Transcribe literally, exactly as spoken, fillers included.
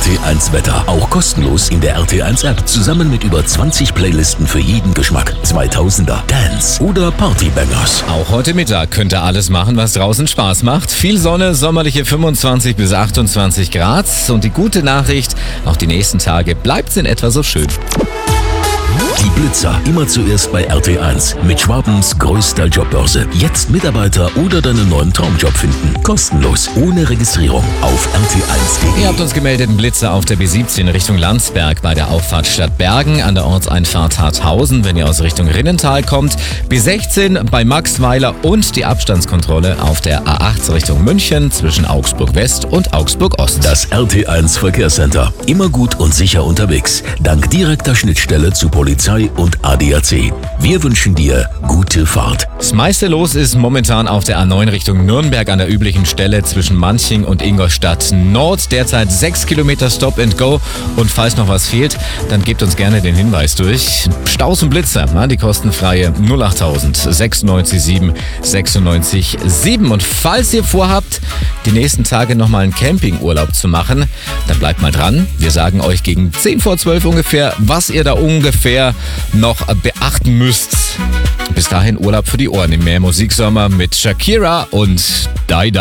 T eins Wetter. Auch kostenlos in der R T eins App. Zusammen mit über zwanzig Playlisten für jeden Geschmack. zweitausender, Dance oder Partybangers. Auch heute Mittag könnt ihr alles machen, was draußen Spaß macht. Viel Sonne, sommerliche fünfundzwanzig bis achtundzwanzig Grad. Und die gute Nachricht, auch die nächsten Tage bleibt's in etwa so schön. Die Blitzer, immer zuerst bei R T eins. Mit Schwabens größter Jobbörse. Jetzt Mitarbeiter oder deinen neuen Traumjob finden. Kostenlos, ohne Registrierung auf R T eins punkt de. Ihr habt uns gemeldet, einen Blitzer auf der B siebzehn Richtung Landsberg bei der Auffahrt Stadt Bergen an der Ortseinfahrt Harthausen, wenn ihr aus Richtung Rinnental kommt. B sechzehn bei Maxweiler und die Abstandskontrolle auf der A acht Richtung München zwischen Augsburg West und Augsburg Ost. Das R T eins Verkehrscenter. Immer gut und sicher unterwegs. Dank direkter Schnittstelle zu Polizei und A D A C. Wir wünschen dir gute Fahrt. Das meiste los ist momentan auf der A neun Richtung Nürnberg an der üblichen Stelle zwischen Manching und Ingolstadt Nord. Derzeit sechs Kilometer Stop and Go. Und falls noch was fehlt, dann gebt uns gerne den Hinweis durch. Staus und Blitzer, die kostenfreie null achttausend sechsundneunzig sieben sechsundneunzig sieben. Und falls ihr vorhabt, die nächsten Tage nochmal einen Campingurlaub zu machen, dann bleibt mal dran. Wir sagen euch gegen zehn vor zwölf ungefähr, was ihr da ungefähr noch beachten müsst. Bis dahin Urlaub für die Ohren im Meer Musiksommer mit Shakira und Dai Dai.